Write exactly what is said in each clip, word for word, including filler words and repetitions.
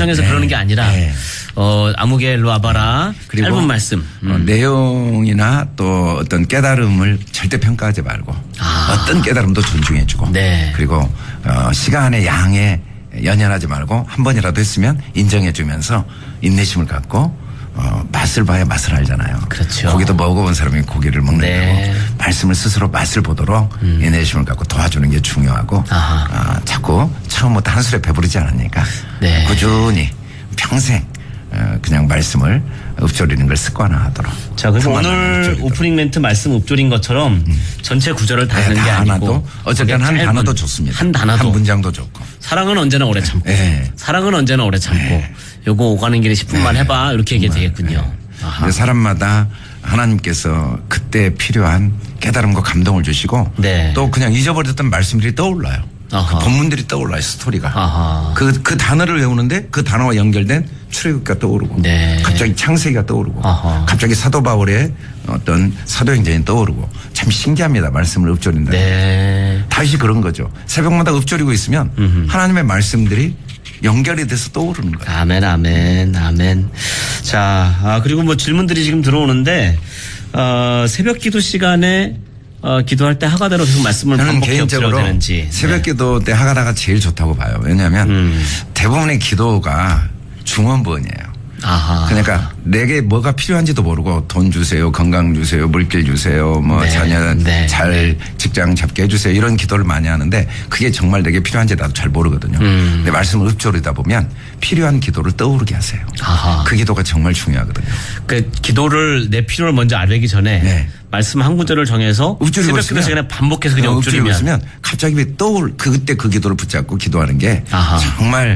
편성해서 네. 그러는 게 아니라 네. 어, 아무개 일로 와봐라. 그리고 짧은 말씀. 음. 어, 내용이나 또 어떤 깨달음을 절대 평가하지 말고 아. 어떤 깨달음도 존중해주고 네. 그리고 어, 시간의 양에 연연하지 말고 한 번이라도 했으면 인정해주면서 인내심을 갖고 어, 맛을 봐야 맛을 알잖아요. 그렇죠. 고기도 먹어본 사람이 고기를 먹는 네. 거고 말씀을 스스로 맛을 보도록 음. 인내심을 갖고 도와주는 게 중요하고 어, 자꾸 처음부터 한 술에 배부르지 않으니까 네. 꾸준히 평생 어, 그냥 말씀을 읊조리는 걸 습관화하도록. 자, 그래서 오늘 오프닝 멘트 말씀 읊조린 것처럼 음. 전체 구절을 다 하는 네, 게 아니고 하나도 어쨌든 한 단어도 좋습니다. 한 단어도. 한 문장도 좋고. 사랑은 언제나 오래 참고. 네. 사랑은 언제나 오래 참고. 네. 요거 오가는 길에 십 분만 네. 해봐. 이렇게 얘기 되겠군요. 네. 사람마다 하나님께서 그때 필요한 깨달음과 감동을 주시고 네. 또 그냥 잊어버렸던 말씀들이 떠올라요. 그 본문들이 떠올라요. 스토리가. 그, 그 단어를 외우는데 그 단어와 연결된 출애굽기가 떠오르고 네. 갑자기 창세기가 떠오르고 아하. 갑자기 사도 바울의 어떤 사도행전이 떠오르고 참 신기합니다. 말씀을 읊조린다. 네. 다시 그런 거죠. 새벽마다 읊조리고 있으면 음흠. 하나님의 말씀들이 연결이 돼서 떠오르는 거예요. 아멘, 아멘, 아멘. 자, 아, 그리고 뭐 질문들이 지금 들어오는데 어, 새벽 기도 시간에 어, 기도할 때 하가다로 계속 말씀을 반복해 엎드려야 되는지. 새벽 기도 때 하가다가 제일 좋다고 봐요. 왜냐하면 음. 대부분의 기도가 중원부원이에요. 아하. 그러니까 내게 뭐가 필요한지도 모르고 돈 주세요, 건강 주세요, 물길 주세요, 뭐 네. 자녀 네. 잘 네. 직장 잡게 해주세요 이런 기도를 많이 하는데 그게 정말 내게 필요한지 나도 잘 모르거든요. 음. 근데 말씀을 읊조리다 보면 필요한 기도를 떠오르게 하세요. 아하. 그 기도가 정말 중요하거든요. 그 기도를 내 필요를 먼저 알기 전에 네. 말씀 한 구절을 정해서 새벽 기도 시간에 반복해서 그냥 읊조리면 있으면 갑자기 떠올 그때 그 기도를 붙잡고 기도하는 게 아하. 정말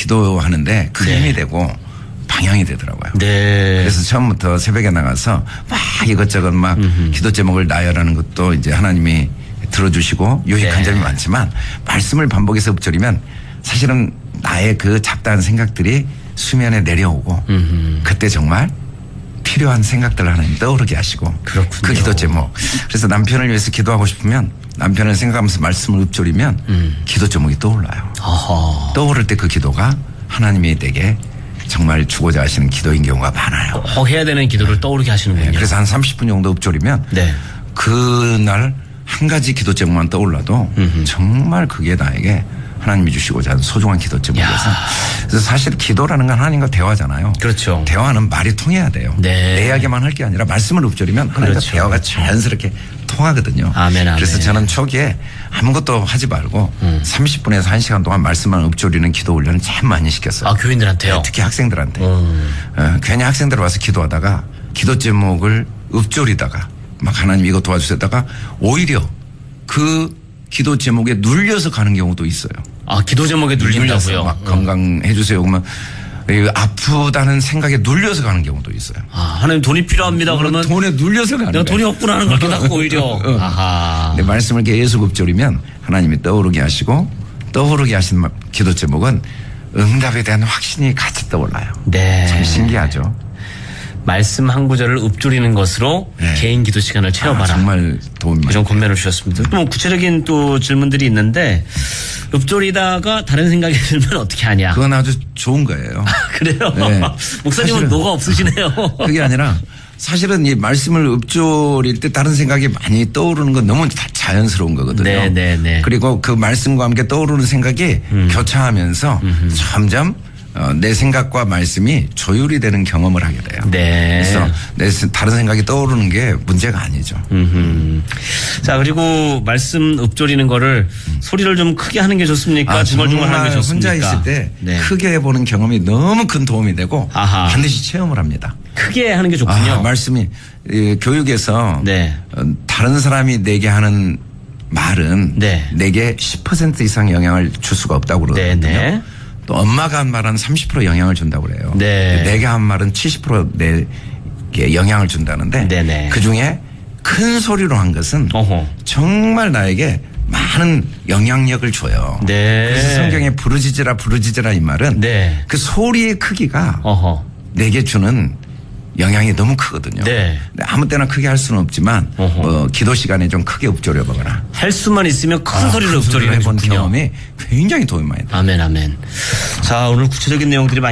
기도하는데 큰 힘이 네. 되고 방향이 되더라고요. 네. 그래서 처음부터 새벽에 나가서 막 이것저것 막 음흠. 기도 제목을 나열하는 것도 이제 하나님이 들어주시고 유익한 네. 점이 많지만 말씀을 반복해서 읊조리면 사실은 나의 그 잡다한 생각들이 수면에 내려오고 음흠. 그때 정말 필요한 생각들을 하나님 떠오르게 하시고 그렇군요. 그 기도 제목. 그래서 남편을 위해서 기도하고 싶으면 남편을 생각하면서 말씀을 읊조리면 음. 기도 제목이 떠올라요. 아하. 떠오를 때 그 기도가 하나님이 내게 정말 주고자 하시는 기도인 경우가 많아요. 어, 해야 되는 기도를 떠오르게 하시는군요. 네, 그래서 한 삼십 분 정도 읊조리면 네. 그날 한 가지 기도 제목만 떠올라도 음흠. 정말 그게 나에게 하나님이 주시고자 하는 소중한 기도 제목이어서 그래서 사실 기도라는 건 하나님과 대화잖아요. 그렇죠. 대화는 말이 통해야 돼요. 네. 내 이야기만 할 게 아니라 말씀을 읊조리면 하나님과 그렇죠. 대화가 자연스럽게 통하거든요. 아멘, 아멘. 그래서 저는 초기에 아무것도 하지 말고 음. 삼십 분에서 한 시간 동안 말씀만 읊조리는 기도 훈련을 참 많이 시켰어요. 아, 교인들한테요? 네, 특히 학생들한테. 음. 어, 괜히 학생들 와서 기도하다가 기도 제목을 읊조리다가 막 하나님 이거 도와주셨다가 오히려 그 기도 제목에 눌려서 가는 경우도 있어요. 아, 기도 제목에 눌린다고요? 막 음. 건강해 주세요. 그러면 아프다는 생각에 눌려서 가는 경우도 있어요. 아, 하나님 돈이 필요합니다. 그러면 돈에 눌려서 가는 내가 돈이 없구나 하는 걸 깨닫고 오히려. 아하. 내 말씀을 계속 읊조리면 하나님이 떠오르게 하시고 떠오르게 하신 기도 제목은 응답에 대한 확신이 같이 떠올라요. 네. 참 신기하죠. 말씀 한 구절을 읊조리는 것으로 네. 개인 기도 시간을 채워봐라. 아, 정말 도움이 많이 이런 권면을 주셨습니다. 또 뭐 구체적인 또 질문들이 있는데 읊조리다가 다른 생각이 들면 어떻게 하냐. 그건 아주 좋은 거예요. 그래요? 네. 목사님은 사실은, 노가 없으시네요. 그게 아니라 사실은 이 말씀을 읊조릴 때 다른 생각이 많이 떠오르는 건 너무 자연스러운 거거든요. 네, 네, 네. 그리고 그 말씀과 함께 떠오르는 생각이 음. 교차하면서 음흠. 점점 어, 내 생각과 말씀이 조율이 되는 경험을 하게 돼요. 네. 그래서 내 다른 생각이 떠오르는 게 문제가 아니죠. 음흠. 자, 그리고 말씀 읊조리는 거를 음. 소리를 좀 크게 하는 게 좋습니까? 아, 중얼중얼 하는 게 좋습니까? 혼자 있을 때 네. 크게 해보는 경험이 너무 큰 도움이 되고 아하. 반드시 체험을 합니다. 크게 하는 게 좋군요. 아, 말씀이 예, 교육에서 네. 어, 다른 사람이 내게 하는 말은 네. 내게 십 퍼센트 이상 영향을 줄 수가 없다고 그러거든요. 네, 네. 또 엄마가 한 말은 삼십 퍼센트 영향을 준다고 그래요. 네. 내가 한 말은 칠십 퍼센트 내게 영향을 준다는데 네네. 그중에 큰 소리로 한 것은 어허. 정말 나에게 많은 영향력을 줘요. 네. 그래서 성경에 부르짖으라 부르짖으라 이 말은 네. 그 소리의 크기가 어허. 내게 주는 영향이 너무 크거든요. 네. 아무 때나 크게 할 수는 없지만 뭐 기도 시간에 좀 크게 읊조려 보거나 할 수만 있으면 큰 아, 소리로 읊조리는 해본 경험이 굉장히 도움이 많이 돼요. 아멘 아멘. 자, 오늘 구체적인 내용들이 많이